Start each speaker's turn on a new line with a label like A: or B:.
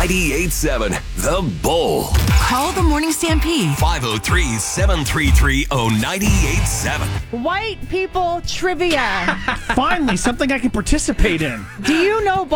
A: 98.7 The Bull.
B: Call the Morning Stampede.
A: 503-733-0987.
C: White people trivia.
D: Finally, something I can participate in.
C: Do you know